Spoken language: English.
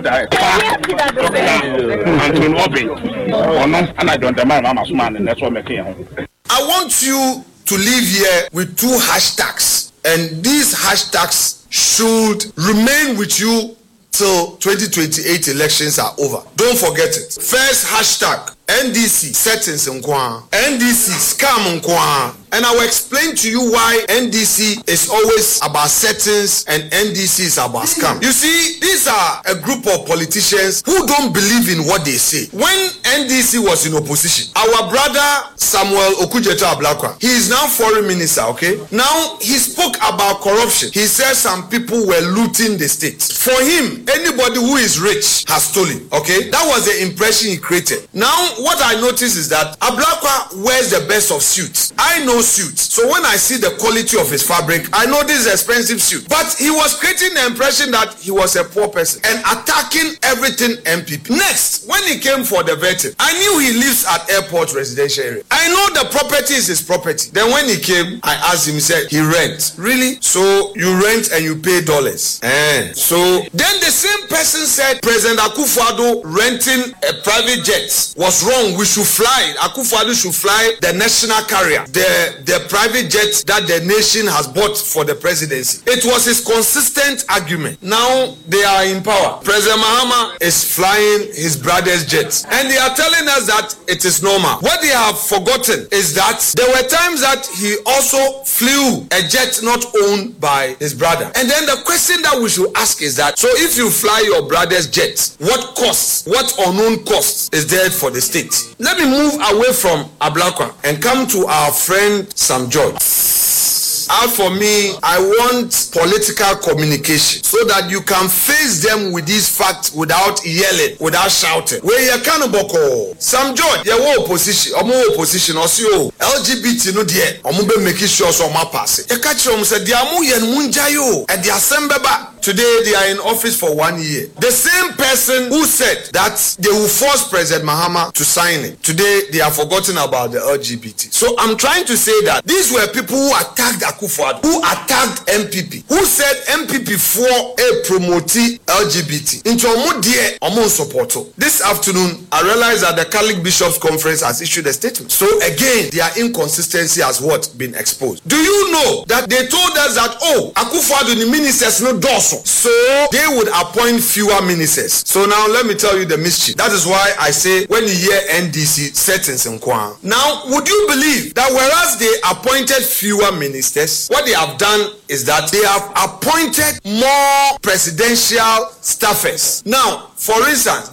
that. I want you to live here with 2 hashtags, and these hashtags should remain with you till 2028 elections are over. Don't forget it. First hashtag, NDC settings nkwa, NDC scam nkwa. And I will explain to you why NDC is always about settings and NDC is about scam. You see, these are a group of politicians who don't believe in what they say. When NDC was in opposition, our brother Samuel Okudzeto-Ablakwa, he is now foreign minister, okay? Now, he spoke about corruption. He said some people were looting the state. For him, anybody who is rich has stolen, okay? That was the impression he created. Now, what I notice is that Ablakwa wears the best of suits. I know suits. So when I see the quality of his fabric, I know this is expensive suit. But he was creating the impression that he was a poor person and attacking everything MPP. Next, when he came for the vetting, I knew he lives at airport residential area. I know the property is his property. Then when he came, I asked him, he said, he rents. Really? So you rent and you pay dollars. So then the same person said, President Akufo-Addo renting a private jet was wrong. We should fly. Akufo-Addo should fly the national carrier. The private jet that the nation has bought for the presidency. It was his consistent argument. Now they are in power. President Mahama is flying his brother's jets. And they are telling us that it is normal. What they have forgotten is that there were times that he also flew a jet not owned by his brother. And then the question that we should ask is that, so if you fly your brother's jet, what costs, what unknown costs is there for the state? Let me move away from Ablakwa and come to our friend Sam George. As for me, I want political communication so that you can face them with these facts without yelling, without shouting. Where you can boko. Sam George, you want opposition, opposition, or so LGBT no dear, be making sure so my pass. You catch them said, Diamu yen munjayo at the assembly. Today they are in office for 1 year. The same person who said that they will force President Mahama to sign it. Today they have forgotten about the LGBT. So I'm trying to say that these were people who attacked Akufo-Addo, who attacked MPP, who said MPP for a promotee LGBT. Into Omo support. This afternoon, I realized that the Catholic Bishops Conference has issued a statement. So again, their inconsistency has been exposed. Do you know that they told us that, Akufo-Addo the ministers no dorsal. So they would appoint fewer ministers. So now let me tell you the mischief. That is why I say when you hear NDC settings in Kwan. Now, would you believe that whereas they appointed fewer ministers, what they have done is that they have appointed more presidential staffers. Now, for instance,